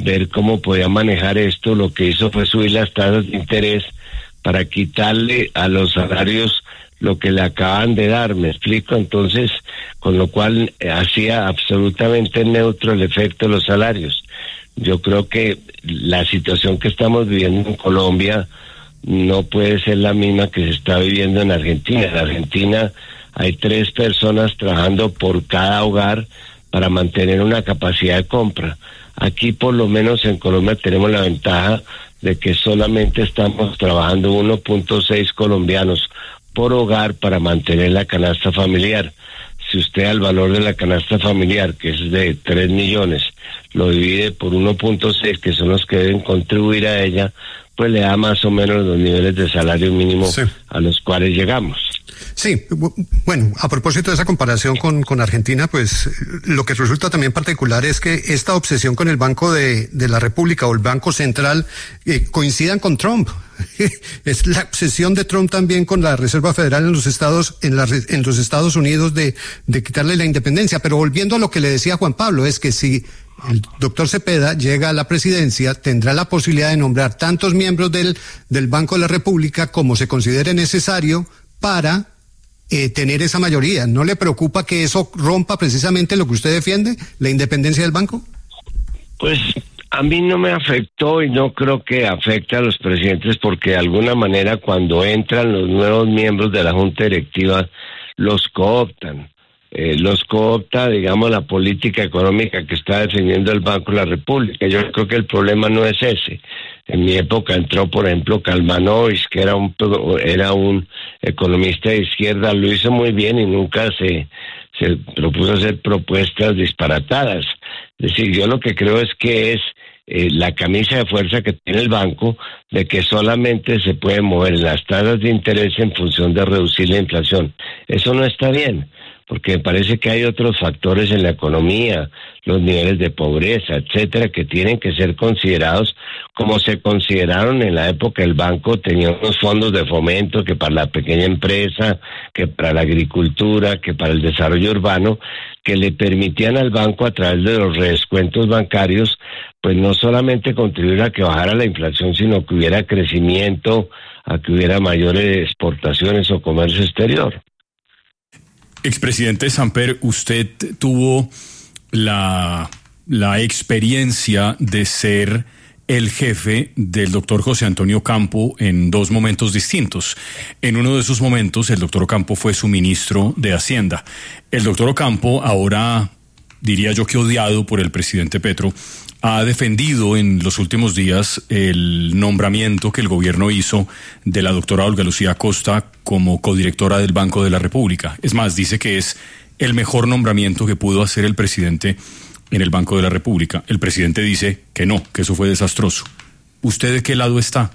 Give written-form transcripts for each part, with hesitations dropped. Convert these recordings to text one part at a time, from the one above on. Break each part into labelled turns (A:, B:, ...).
A: ver cómo podía manejar esto. Lo que hizo fue subir las tasas de interés para quitarle a los salarios lo que le acaban de dar, ¿me explico? Entonces, con lo cual hacía absolutamente neutro el efecto de los salarios. Yo creo que la situación que estamos viviendo en Colombia no puede ser la misma que se está viviendo en Argentina. En Argentina hay 3 personas trabajando por cada hogar para mantener una capacidad de compra. Aquí, por lo menos en Colombia, tenemos la ventaja de que solamente estamos trabajando 1.6 colombianos por hogar para mantener la canasta familiar. Si usted al valor de la canasta familiar, que es de 3 millones, lo divide por 1.6, que son los que deben contribuir a ella, pues le da más o menos los niveles de salario mínimo a los cuales llegamos.
B: Sí, bueno, a propósito de esa comparación con Argentina, pues lo que resulta también particular es que esta obsesión con el Banco de la República o el Banco Central coincidan con Trump. Es la obsesión de Trump también con la Reserva Federal en los Estados Unidos de quitarle la independencia. Pero volviendo a lo que le decía Juan Pablo, es que si el doctor Cepeda llega a la presidencia, tendrá la posibilidad de nombrar tantos miembros del Banco de la República como se considere necesario para tener esa mayoría. ¿No le preocupa que eso rompa precisamente lo que usted defiende, la independencia del banco?
A: Pues a mí no me afectó y no creo que afecte a los presidentes, porque de alguna manera cuando entran los nuevos miembros de la Junta Directiva los cooptan. Los coopta, digamos, la política económica que está defendiendo el Banco de la República. Yo creo que el problema no es ese. En mi época entró, por ejemplo, Kalmanovic, que era un economista de izquierda, lo hizo muy bien y nunca se propuso hacer propuestas disparatadas. Es decir, yo lo que creo es que es la camisa de fuerza que tiene el banco, de que solamente se puede mover las tasas de interés en función de reducir la inflación. Eso no está bien, porque me parece que hay otros factores en la economía, los niveles de pobreza, etcétera, que tienen que ser considerados como se consideraron en la época. El banco tenía unos fondos de fomento que para la pequeña empresa, que para la agricultura, que para el desarrollo urbano, que le permitían al banco a través de los redescuentos bancarios, pues no solamente contribuir a que bajara la inflación, sino que hubiera crecimiento, a que hubiera mayores exportaciones o comercio exterior.
C: Expresidente Samper, usted tuvo la experiencia de ser el jefe del doctor José Antonio Campo en 2 momentos distintos. En uno de esos momentos, el doctor Ocampo fue su ministro de Hacienda. El doctor Ocampo, ahora diría yo que odiado por el presidente Petro, ha defendido en los últimos días el nombramiento que el gobierno hizo de la doctora Olga Lucía Acosta como codirectora del Banco de la República. Es más, dice que es el mejor nombramiento que pudo hacer el presidente en el Banco de la República. El presidente dice que no, que eso fue desastroso. ¿Usted de qué lado está?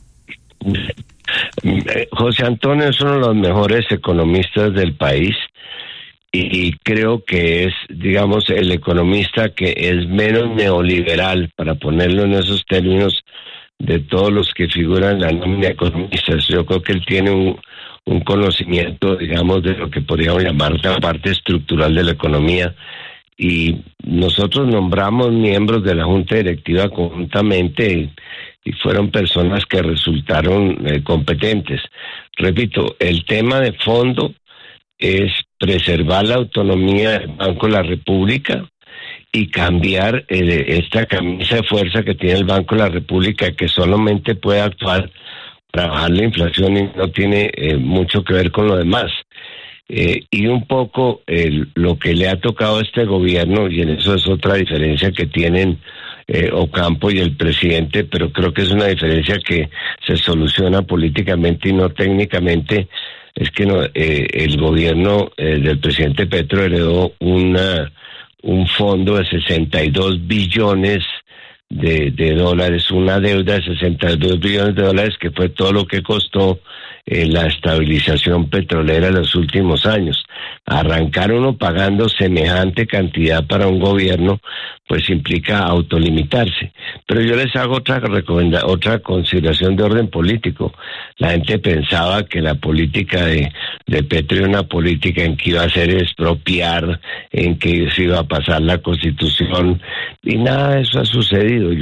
A: José Antonio es uno de los mejores economistas del país y creo que es, digamos, el economista que es menos neoliberal, para ponerlo en esos términos, de todos los que figuran en la nómina de economistas. Yo creo que él tiene un conocimiento, digamos, de lo que podríamos llamar la parte estructural de la economía, y nosotros nombramos miembros de la Junta Directiva conjuntamente y fueron personas que resultaron competentes. Repito, el tema de fondo es preservar la autonomía del Banco de la República y cambiar esta camisa de fuerza que tiene el Banco de la República, que solamente puede actuar para bajar la inflación y no tiene mucho que ver con lo demás. Y un poco lo que le ha tocado a este gobierno, y en eso es otra diferencia que tienen Ocampo y el presidente, pero creo que es una diferencia que se soluciona políticamente y no técnicamente, es que el gobierno del presidente Petro heredó un fondo de 62 billones de dólares, una deuda de 62 billones de dólares, que fue todo lo que costó la estabilización petrolera en los últimos años. Arrancar uno pagando semejante cantidad para un gobierno, pues implica autolimitarse. Pero yo les hago otra consideración de orden político. La gente pensaba que la política de Petro era una política en que iba a hacer expropiar, en que se iba a pasar la Constitución, y nada de eso ha sucedido.